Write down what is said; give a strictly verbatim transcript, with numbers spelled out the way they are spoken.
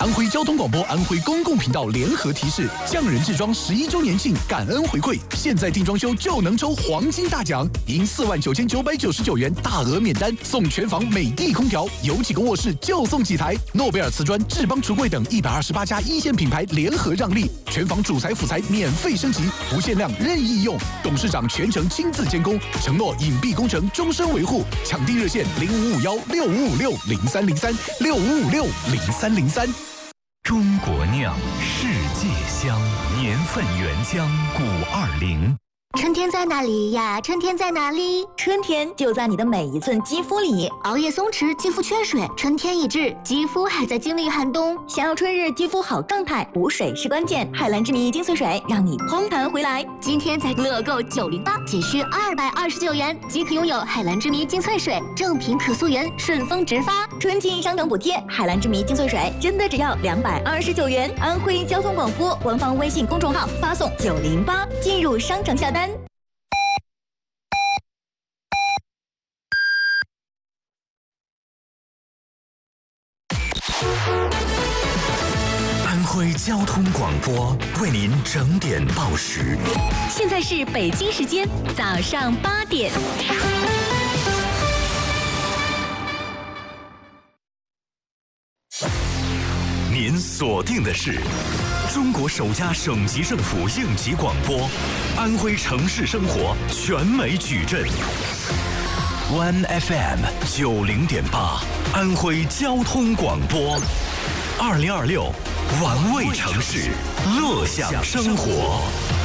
安徽交通广播、安徽公共频道联合提示：匠人制装十一周年庆感恩回馈，现在定装修就能抽黄金大奖，赢四万九千九百九十九元大额免单，送全房美的空调，有几个卧室就送几台。诺贝尔瓷砖、智邦橱柜等一百二十八家一线品牌联合让利，全房主材辅材免费升级，不限量任意用，董事长全程亲自监工，承诺隐蔽工程终身维护。抢订热线零五五幺六五五六零三零三六五五六零三零三。 中国酿，世界香，年份原浆五二零。 春天在哪里呀？春天在哪里？ 春天就在你的每一寸肌肤里。 熬夜松弛，肌肤缺水，春天已至，肌肤还在经历寒冬。 想要春日肌肤好状态，补水是关键。海蓝之谜精粹水让你嘭弹回来。 今天在乐购九零八，仅需二百二十九元即可拥有海蓝之谜精粹水，正品可溯源，顺丰直发。 春季商城补贴，海蓝之谜精粹水真的只要两百二十九元。安徽交通广播官方微信公众号发送九零八进入商城下单。 安徽交通广播为您整点报时。 现在是北京时间早上八点。 您锁定的是中国首家省级政府应急广播，安徽城市生活全美矩阵。One F M 九零点八，安徽交通广播，二零二六，玩味城市，乐享生活。